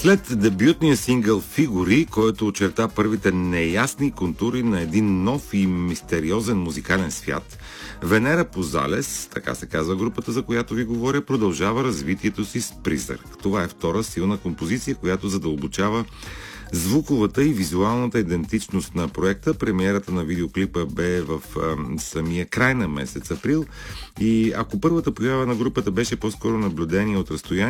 След дебютния сингъл "Фигури", който очерта първите неясни контури на един нов и мистериозен музикален свят, Венера Позалес, така се казва групата, за която ви говоря, продължава развитието си с "Призрак". Това е втора силна композиция, която задълбочава звуковата и визуалната идентичност на проекта. Премиерата на видеоклипа бе в самия край на месец април и ако първата поява на групата беше по-скоро наблюдение от разстояние,